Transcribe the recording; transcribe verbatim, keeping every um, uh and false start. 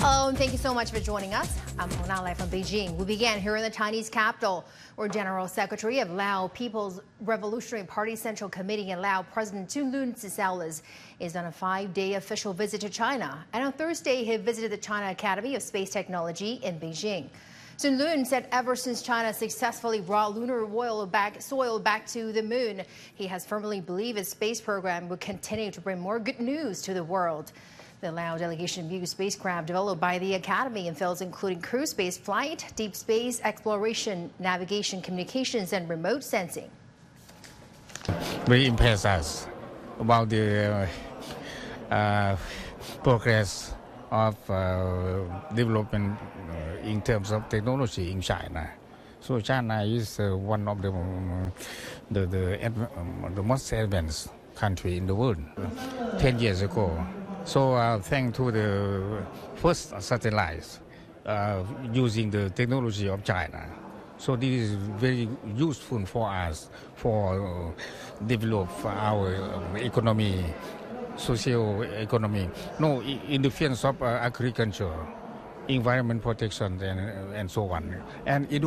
Hello, and thank you so much for joining us. I'm Mona live from Beijing. We began here in the Chinese capital, where General Secretary of Lao People's Revolutionary Party Central Committee and Lao President Thongloun Sisoulith is on a five-day official visit to China. And on Thursday, he visited the China Academy of Space Technology in Beijing. Thongloun said ever since China successfully brought lunar oil back, soil back to the moon, he has firmly believed his space program would continue to bring more good news to the world. The Lao delegation views spacecraft developed by the Academy in fields including crew space flight, deep space exploration, navigation, communications, and remote sensing. Very impressed us about the uh, uh, progress of uh, development uh, in terms of technology in China. So China is uh, one of the um, the the, um, the most advanced country in the world. Ten years ago. So uh, thanks to the first satellites uh, using the technology of China. So this is very useful for us for uh, develop our um, economy, social economy. No, in the fields of uh, agriculture, environment protection, and, and so on. And